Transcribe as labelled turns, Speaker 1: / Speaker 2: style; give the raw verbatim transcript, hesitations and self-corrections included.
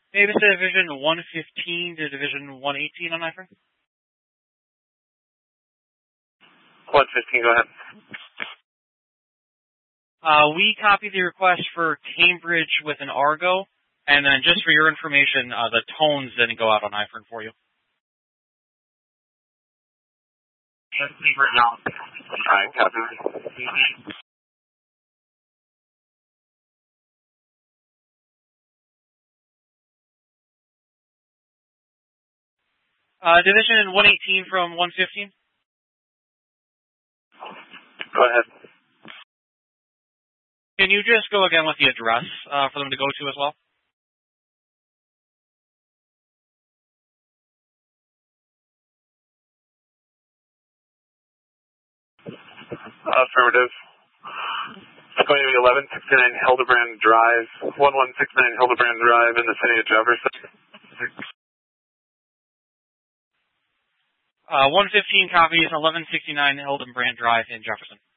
Speaker 1: Maybe it's Division one fifteen to Division one eighteen on iFrame?
Speaker 2: one fifteen, go ahead.
Speaker 1: Uh, we copy the request for Cambridge with an Argo, and then just for your information, uh, the tones didn't go out on iFrame for you.
Speaker 2: Right now. All right, copy.
Speaker 1: Uh, Division one eighteen from one fifteen?
Speaker 2: Go ahead.
Speaker 1: Can you just go again with the address uh, for them to go to as well?
Speaker 2: Affirmative. It's going to be eleven sixty-nine Hildebrand Drive, eleven sixty-nine Hildebrand Drive in the city of Jefferson.
Speaker 1: Uh, one fifteen copies, eleven sixty-nine Hildebrand Drive in Jefferson.